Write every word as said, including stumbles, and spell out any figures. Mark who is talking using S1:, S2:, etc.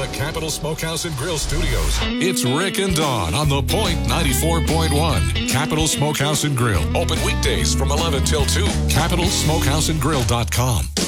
S1: the Capital Smokehouse and Grill Studios. It's Rick and Dawn on The Point ninety-four point one. Capital Smokehouse and Grill. Open weekdays from eleven till two. capital smokehouse and grill dot com.